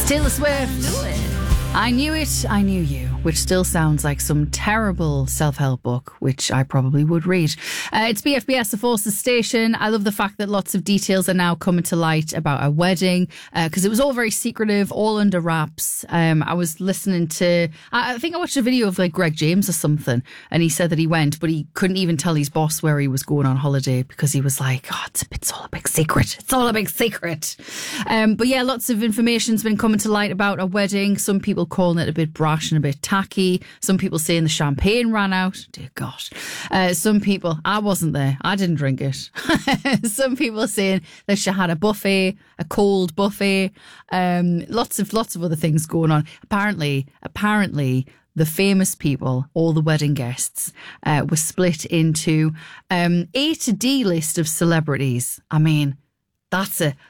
Taylor Swift. Do it. I Knew It, I Knew You, which still sounds like some terrible self-help book, which I probably would read. It's BFBS, the Forces station. I love the fact that lots of details are now coming to light about a wedding, because it was all very secretive, all under wraps. I was listening to, I think I watched a video of like Greg James or something, and he said that he went, but he couldn't even tell his boss where he was going on holiday because he was like, oh, it's all a big secret. It's all a big secret. But yeah, lots of information's been coming to light about a wedding. Some people calling it a bit brash and a bit tacky. Some people saying the champagne ran out. Dear God. Some people, I wasn't there. I didn't drink it. Some people saying that she had a buffet, a cold buffet. Lots of other things going on. Apparently, the famous people, all the wedding guests, were split into A to D list of celebrities. I mean, that's a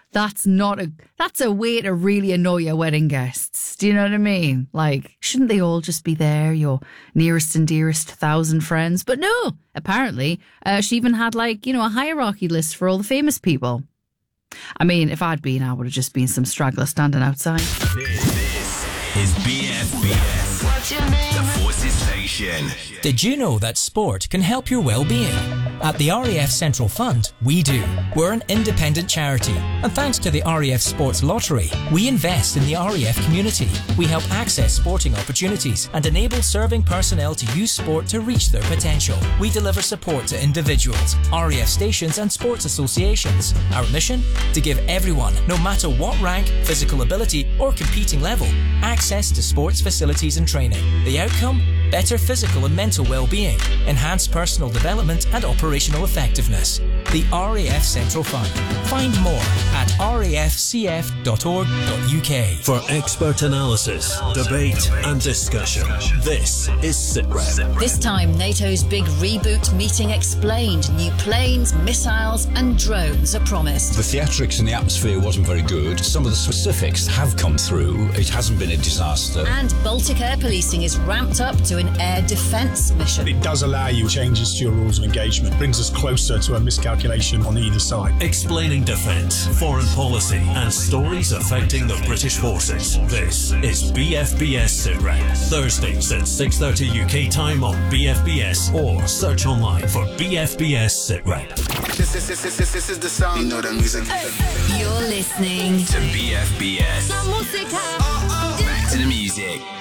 way to really annoy your wedding guests. Do you know what I mean? Like, shouldn't they all just be there, your nearest and dearest 1,000 friends? But no, apparently, she even had like, you know, a hierarchy list for all the famous people. I mean, if I'd been, I would have just been some straggler standing outside. This is BFBS. What's your name? The Forces Station. Did you know that sport can help your well-being? At the RAF Central Fund, we do. We're an independent charity, and thanks to the RAF Sports Lottery, we invest in the RAF community. We help access sporting opportunities and enable serving personnel to use sport to reach their potential. We deliver support to individuals, RAF stations and sports associations. Our mission? To give everyone, no matter what rank, physical ability or competing level, access to sports facilities and training. The outcome? Better physical and mental well-being, enhanced personal development and operational effectiveness. The RAF Central Fund. Find more at rafcf.org.uk. For expert analysis, debate and discussion, this is SITREP. This time, NATO's big reboot meeting explained. New planes, missiles and drones are promised. The theatrics in the atmosphere wasn't very good. Some of the specifics have come through. It hasn't been a disaster. And Baltic air policing is ramped up to an air defence mission. It does allow you changes to your rules of engagement, brings us closer to a miscalculation on either side. Explaining defence, foreign policy and stories affecting the British forces. This is BFBS SITREP. Thursdays at 6:30 UK time on BFBS or search online for BFBS SITREP. This is the sound. You know the music. You're listening to BFBS. Back to the music.